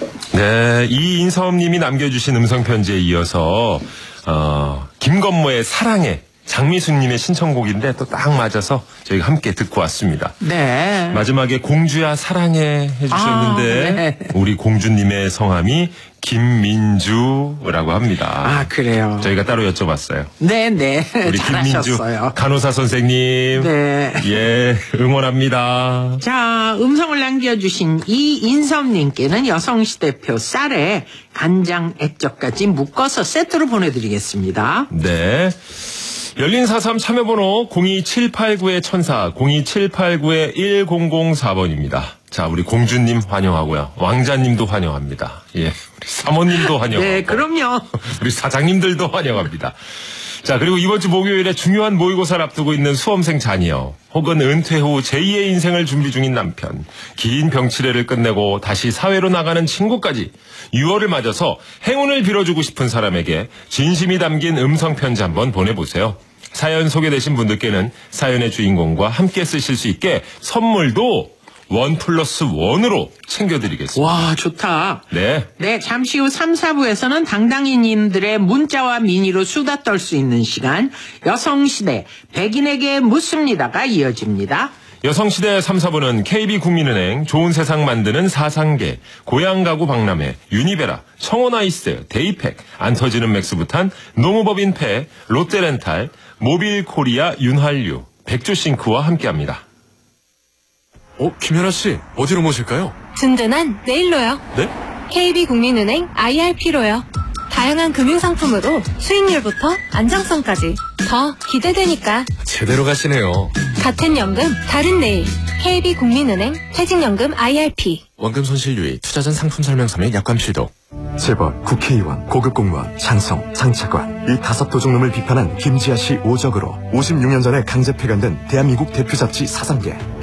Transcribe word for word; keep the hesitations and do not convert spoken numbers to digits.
네, 이인섭님이 남겨주신 음성편지에 이어서 어, 김건모의 사랑해, 장미숙님의 신청곡인데 또 딱 맞아서 저희가 함께 듣고 왔습니다. 네. 마지막에 공주야 사랑해 해주셨는데 아, 네. 우리 공주님의 성함이 김민주라고 합니다. 아, 그래요. 저희가 따로 여쭤봤어요. 네네. 우리 김민주 잘하셨어요. 간호사 선생님. 네. 예, 응원합니다. 자, 음성을 남겨주신 이인섭님께는 여성시대표 쌀에 간장 액젓까지 묶어서 세트로 보내드리겠습니다. 네. 열린 사삼 참여번호 공이 칠팔구 천사 공이 칠팔구 일공공사 번입니다. 자, 우리 공주님 환영하고요. 왕자님도 환영합니다. 예, 우리 사모님도 환영하고. 네, 그럼요. 우리 사장님들도 환영합니다. 자, 그리고 이번 주 목요일에 중요한 모의고사를 앞두고 있는 수험생 자녀, 혹은 은퇴 후 제이의 인생을 준비 중인 남편, 긴 병치레를 끝내고 다시 사회로 나가는 친구까지 유월을 맞아서 행운을 빌어주고 싶은 사람에게 진심이 담긴 음성편지 한번 보내보세요. 사연 소개되신 분들께는 사연의 주인공과 함께 쓰실 수 있게 선물도 원 플러스 원으로 챙겨드리겠습니다. 와, 좋다. 네. 네, 잠시 후 삼, 사부에서는 당당인님들의 문자와 미니로 수다 떨 수 있는 시간, 여성시대 백인에게 묻습니다가 이어집니다. 여성시대 삼, 사부는 케이비국민은행, 좋은 세상 만드는 사상계, 고향가구 박람회, 유니베라, 청원아이스, 데이팩, 안 터지는 맥스부탄, 노무법인패, 롯데렌탈, 모빌코리아 윤활유, 백조싱크와 함께합니다. 어, 김연아 씨, 어디로 모실까요? 든든한 내일로요. 네? 케이비국민은행 아이알피로요. 다양한 금융상품으로 수익률부터 안정성까지 더 기대되니까 제대로 가시네요. 같은 연금 다른 내일 케이비국민은행 퇴직연금 아이알피. 원금 손실 유의, 투자 전 상품 설명서 및 약관 필독. 재벌, 국회의원, 고급 공무원, 장성, 장차관 이 다섯 도둑놈을 비판한 김지아 씨 오적으로 오십육 년 전에 강제 폐간된 대한민국 대표 잡지 사상계